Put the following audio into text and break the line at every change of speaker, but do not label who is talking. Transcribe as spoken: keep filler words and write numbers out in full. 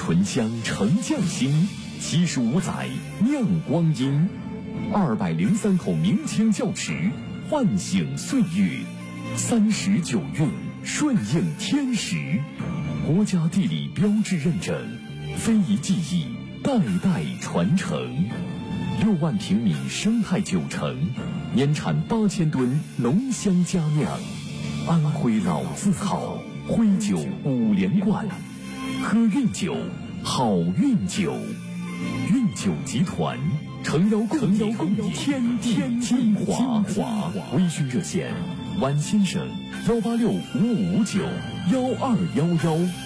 醇香沉匠心，七十五载酿光阴，二百零三口明清窖池，唤醒岁月，三十九韵顺应天时，国家地理标志认证，非遗技艺代代传承。六万平米生态酒城，年产八千吨浓香佳酿，安徽老字号，徽酒五连冠，喝韵酒，好运酒。韵酒集团诚邀共邀共天天精华华，微醺热线：晚先生幺八六五五五九幺二幺幺。